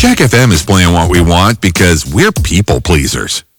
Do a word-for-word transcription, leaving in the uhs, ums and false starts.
Jack F M is playing what we want because we're people pleasers.